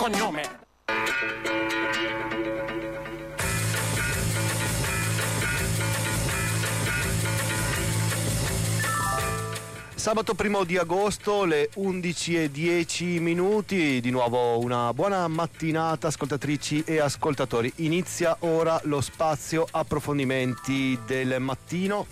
cognome. Sabato 1 di agosto, le 11:10, di nuovo una buona mattinata ascoltatrici e ascoltatori. Inizia ora lo spazio approfondimenti del mattino.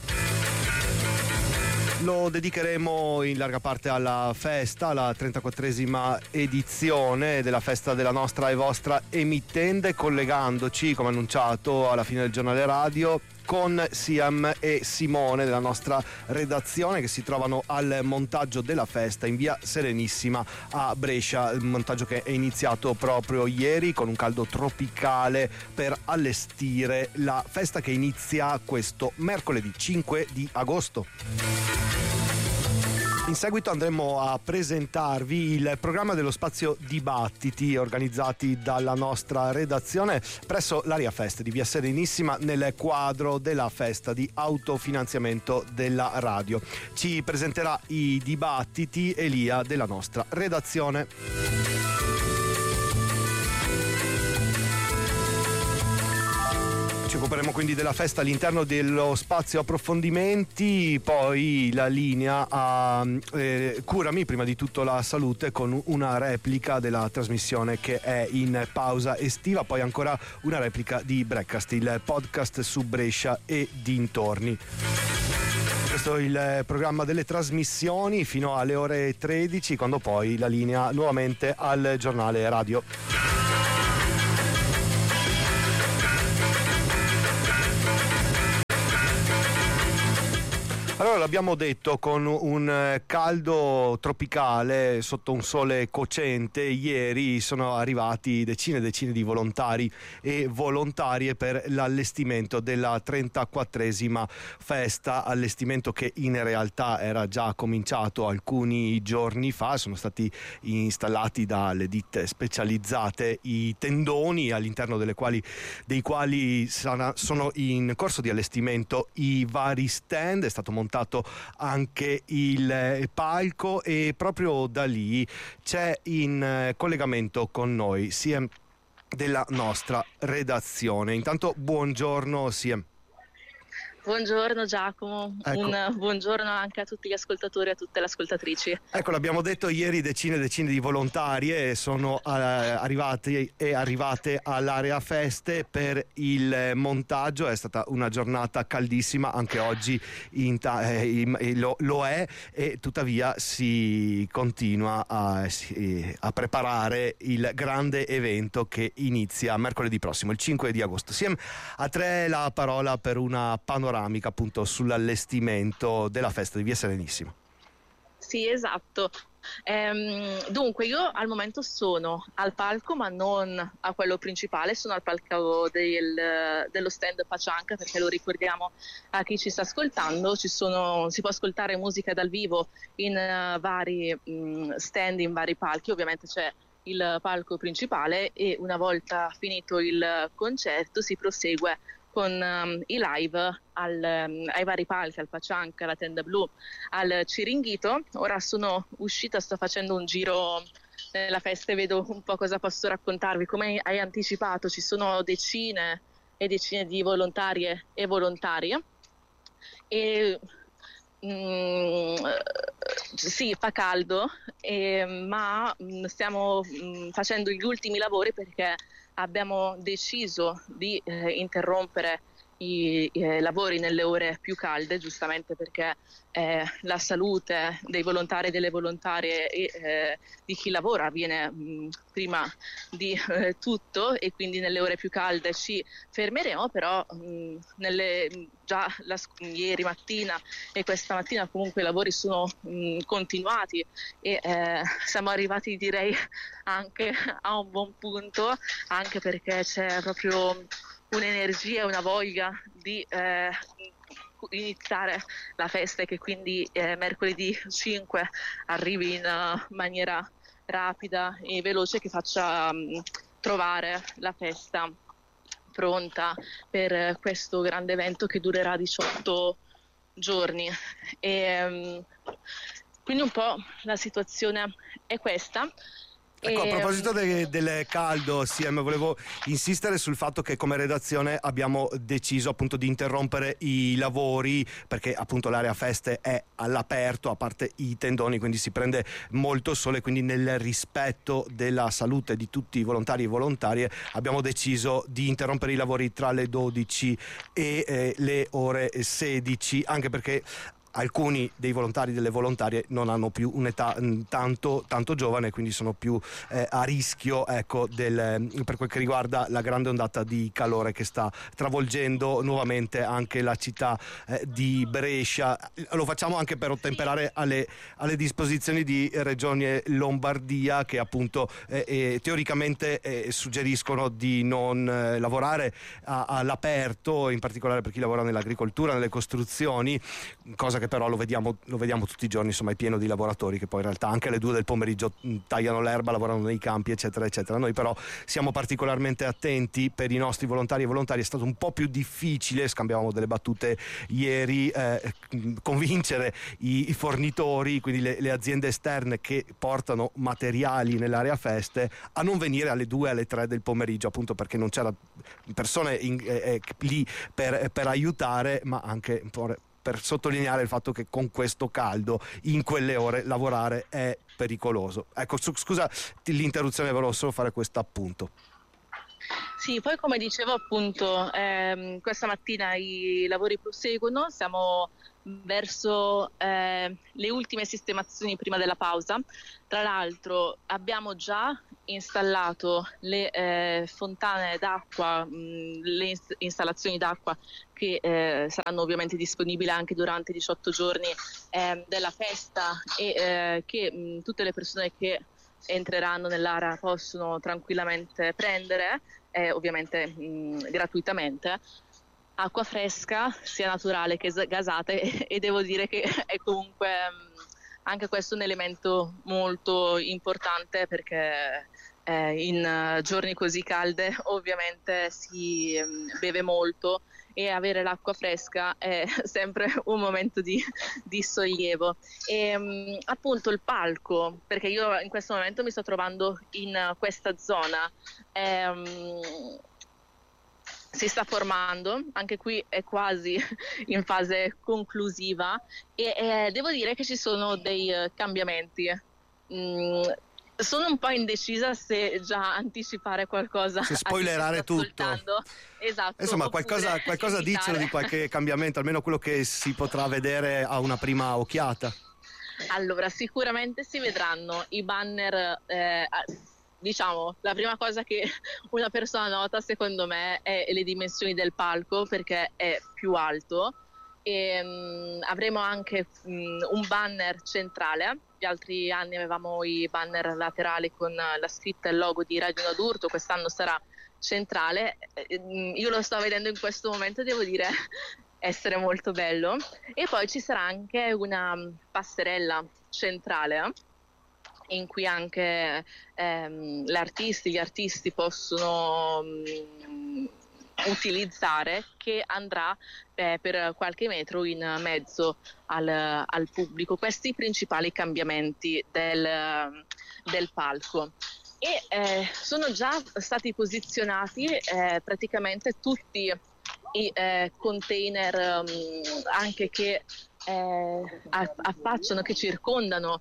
Lo dedicheremo in larga parte alla festa, alla 34esima edizione della festa della nostra e vostra emittente, collegandoci, come annunciato alla fine del giornale radio, con Siam e Simone della nostra redazione, che si trovano al montaggio della festa in via Serenissima a Brescia, il montaggio che è iniziato proprio ieri con un caldo tropicale per allestire la festa che inizia questo mercoledì 5 di agosto. In seguito andremo a presentarvi il programma dello spazio dibattiti organizzati dalla nostra redazione presso l'Aria Fest di via Serenissima nel quadro della festa di autofinanziamento della radio. Ci presenterà i dibattiti Elia della nostra redazione. Ci occuperemo quindi della festa all'interno dello spazio approfondimenti, poi la linea a Curami, prima di tutto la salute, con una replica della trasmissione che è in pausa estiva, poi ancora una replica di Breakfast, il podcast su Brescia e dintorni. Questo è il programma delle trasmissioni fino alle ore 13, quando poi la linea nuovamente al giornale radio. Allora, l'abbiamo detto, con un caldo tropicale sotto un sole cocente, ieri sono arrivati decine e decine di volontari e volontarie per l'allestimento della 34esima festa, allestimento che in realtà era già cominciato alcuni giorni fa. Sono stati installati dalle ditte specializzate i tendoni all'interno dei quali sono in corso di allestimento i vari stand. È stato montato anche il palco e proprio da lì c'è in collegamento con noi Siem della nostra redazione. Intanto buongiorno Siem. Buongiorno Giacomo, ecco. Un buongiorno anche a tutti gli ascoltatori e a tutte le ascoltatrici. Ecco, l'abbiamo detto ieri, decine e decine di volontarie sono arrivate all'Area Feste per il montaggio. È stata una giornata caldissima, anche oggi lo è, e tuttavia si continua a preparare il grande evento che inizia mercoledì prossimo, il 5 di agosto. Siem, a te la parola per una panoramica appunto sull'allestimento della festa di via Serenissima. Sì, esatto. Dunque io al momento sono al palco, ma non a quello principale, sono al palco dello stand Pacianca, perché lo ricordiamo a chi ci sta ascoltando, si può ascoltare musica dal vivo in vari stand, in vari palchi. Ovviamente c'è il palco principale e una volta finito il concerto si prosegue con i live ai vari palchi, al Pacianca, alla Tenda Blu, al Ciringhito. Ora sono uscita, sto facendo un giro nella festa e vedo un po' cosa posso raccontarvi. Come hai anticipato, ci sono decine e decine di volontarie e volontari e sì, fa caldo, ma stiamo facendo gli ultimi lavori perché abbiamo deciso di interrompere i lavori nelle ore più calde, giustamente perché la salute dei volontari e delle volontarie e di chi lavora viene prima di tutto, e quindi nelle ore più calde ci fermeremo, però ieri mattina e questa mattina comunque i lavori sono continuati e siamo arrivati, direi, anche a un buon punto, anche perché c'è proprio un'energia e una voglia di iniziare la festa, e che quindi mercoledì 5 arrivi in maniera rapida e veloce, che faccia trovare la festa pronta per questo grande evento che durerà 18 giorni. E quindi un po' la situazione è questa. Ecco, a proposito del caldo, Siem, volevo insistere sul fatto che come redazione abbiamo deciso appunto di interrompere i lavori perché appunto l'area feste è all'aperto, a parte i tendoni, quindi si prende molto sole, quindi nel rispetto della salute di tutti i volontari e volontarie abbiamo deciso di interrompere i lavori tra le 12 e le ore 16, anche perché alcuni dei volontari e delle volontarie non hanno più un'età tanto giovane, quindi sono più a rischio, ecco, per quel che riguarda la grande ondata di calore che sta travolgendo nuovamente anche la città di Brescia. Lo facciamo anche per ottemperare alle disposizioni di Regione Lombardia, che appunto teoricamente suggeriscono di non lavorare all'aperto, in particolare per chi lavora nell'agricoltura, nelle costruzioni, cosa che però lo vediamo tutti i giorni, insomma è pieno di lavoratori che poi in realtà anche alle 2 del pomeriggio tagliano l'erba, lavorano nei campi, eccetera eccetera. Noi però siamo particolarmente attenti per i nostri volontari e volontarie. È stato un po' più difficile, scambiavamo delle battute ieri, convincere i fornitori, quindi le aziende esterne che portano materiali nell'area feste, a non venire alle 2 alle 3 del pomeriggio, appunto perché non c'era persone lì per aiutare, ma anche per sottolineare il fatto che con questo caldo in quelle ore lavorare è pericoloso. Ecco, scusa l'interruzione, volevo solo fare questo appunto. Sì, poi come dicevo appunto, questa mattina i lavori proseguono, siamo verso le ultime sistemazioni prima della pausa. Tra l'altro abbiamo già installato le fontane d'acqua, le installazioni d'acqua che saranno ovviamente disponibili anche durante i 18 giorni della festa e che tutte le persone che entreranno nell'area possono tranquillamente prendere, ovviamente gratuitamente, acqua fresca, sia naturale che gasata, e devo dire che è comunque anche questo un elemento molto importante, perché in giorni così calde ovviamente si beve molto e avere l'acqua fresca è sempre un momento di sollievo. E appunto il palco, perché io in questo momento mi sto trovando in questa zona, si sta formando, anche qui è quasi in fase conclusiva e devo dire che ci sono dei cambiamenti. Sono un po' indecisa se già anticipare qualcosa, se spoilerare tutto. Esatto. Insomma, qualcosa dicano di qualche cambiamento, almeno quello che si potrà vedere a una prima occhiata. Allora, sicuramente si vedranno i banner. Diciamo, la prima cosa che una persona nota, secondo me, è le dimensioni del palco, perché è più alto, e avremo anche un banner centrale. Gli altri anni avevamo i banner laterali con la scritta e il logo di Radio Nodurto, quest'anno sarà centrale. Io lo sto vedendo in questo momento, devo dire essere molto bello. E poi ci sarà anche una passerella centrale in cui anche gli artisti possono utilizzare, che andrà per qualche metro in mezzo al pubblico. Questi i principali cambiamenti del palco. E sono già stati posizionati praticamente tutti i container anche che affacciano, che circondano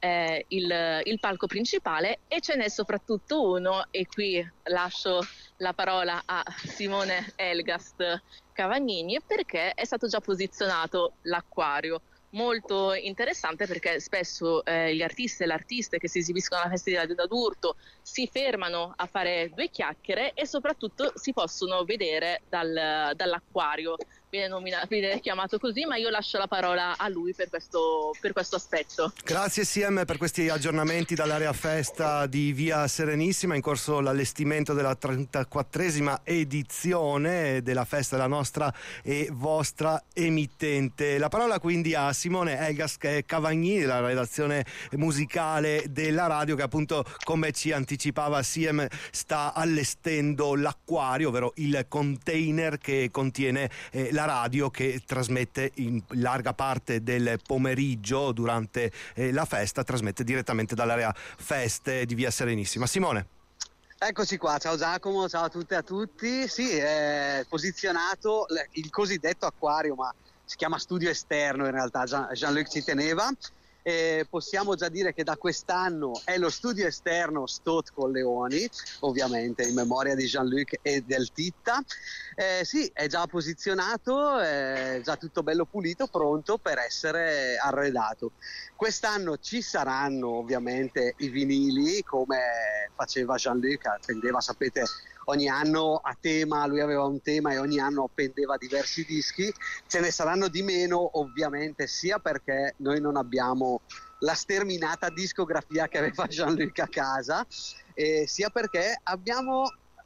il palco principale, e ce n'è soprattutto uno, e qui lascio la parola a Simone Elgast Cavagnini, perché è stato già posizionato l'acquario. Molto interessante, perché spesso gli artisti e le artiste che si esibiscono alla festa di Radio Nodurto si fermano a fare 2 chiacchiere e soprattutto si possono vedere dall'acquario. Viene chiamato così, ma io lascio la parola a lui per questo aspetto. Grazie Siem per questi aggiornamenti dall'area festa di Via Serenissima. In corso l'allestimento della 34esima edizione della festa della nostra e vostra emittente. La parola quindi a Simone Elgast Cavagnini, della redazione musicale della radio, che appunto, come ci anticipava Siem, sta allestendo l'acquario, ovvero il container che contiene la la radio che trasmette in larga parte del pomeriggio durante la festa, trasmette direttamente dall'area feste di Via Serenissima. Simone. Eccoci qua, ciao Giacomo, ciao a tutte e a tutti. Sì, è posizionato il cosiddetto acquario, ma si chiama studio esterno in realtà, Jean-Luc ci teneva. Possiamo già dire che da quest'anno è lo studio esterno Stot con Leoni, ovviamente in memoria di Jean-Luc e del Titta. Sì, è già posizionato, è già tutto bello pulito, pronto per essere arredato. Quest'anno ci saranno ovviamente i vinili, come faceva Jean-Luc, attendeva, sapete, ogni anno a tema, lui aveva un tema e ogni anno appendeva diversi dischi. Ce ne saranno di meno ovviamente, sia perché noi non abbiamo la sterminata discografia che aveva Jean-Luc a casa, sia perché abbiamo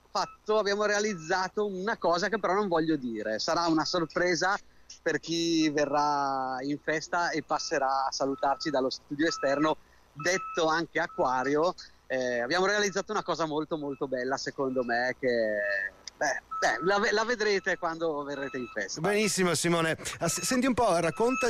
realizzato una cosa che però non voglio dire, sarà una sorpresa per chi verrà in festa e passerà a salutarci dallo studio esterno, detto anche acquario. Abbiamo realizzato una cosa molto molto bella, secondo me, che la vedrete quando verrete in festa. Benissimo Simone, senti un po', racconta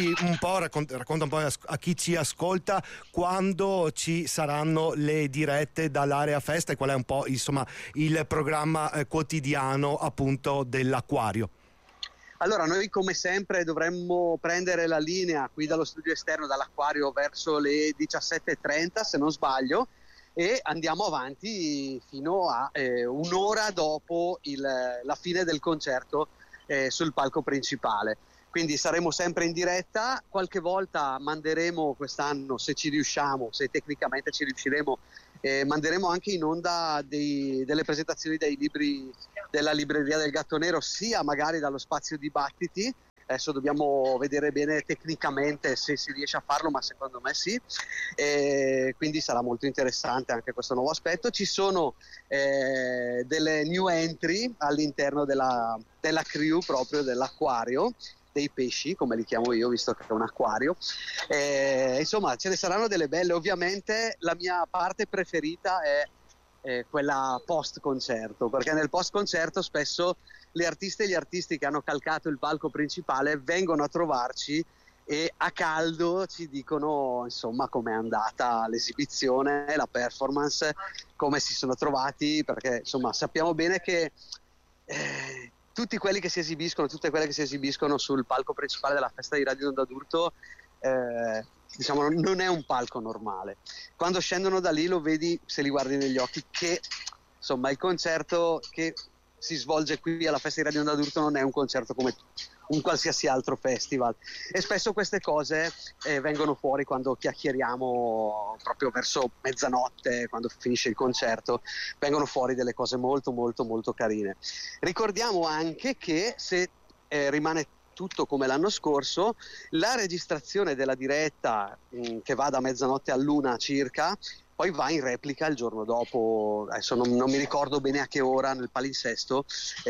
un po' a chi ci ascolta quando ci saranno le dirette dall'area festa e qual è un po' insomma il programma quotidiano appunto dell'acquario. Allora, noi come sempre dovremmo prendere la linea qui dallo studio esterno, dall'acquario, verso le 17:30 se non sbaglio, e andiamo avanti fino a un'ora dopo la fine del concerto sul palco principale. Quindi saremo sempre in diretta, qualche volta manderemo quest'anno, se ci riusciamo, se tecnicamente ci riusciremo, manderemo anche in onda delle presentazioni dei libri della libreria del Gatto Nero, sia magari dallo spazio dibattiti. Adesso dobbiamo vedere bene tecnicamente se si riesce a farlo, ma secondo me sì, quindi sarà molto interessante anche questo nuovo aspetto. Ci sono delle new entry all'interno della crew proprio dell'acquario, dei pesci come li chiamo io, visto che è un acquario. Insomma, ce ne saranno delle belle. Ovviamente la mia parte preferita è quella post concerto, perché nel post concerto spesso le artiste e gli artisti che hanno calcato il palco principale vengono a trovarci e a caldo ci dicono insomma com'è andata l'esibizione, la performance, come si sono trovati, perché insomma sappiamo bene che tutte quelle che si esibiscono sul palco principale della festa di Radio Onda d'Urto diciamo non è un palco normale. Quando scendono da lì lo vedi, se li guardi negli occhi, che insomma il concerto che si svolge qui alla festa di Radio Onda d'Urto non è un concerto come un qualsiasi altro festival, e spesso queste cose vengono fuori quando chiacchieriamo proprio verso mezzanotte, quando finisce il concerto, vengono fuori delle cose molto molto molto carine. Ricordiamo anche che se rimane tutto come l'anno scorso, la registrazione della diretta che va da mezzanotte all'una circa, poi va in replica il giorno dopo, adesso non mi ricordo bene a che ora, nel palinsesto,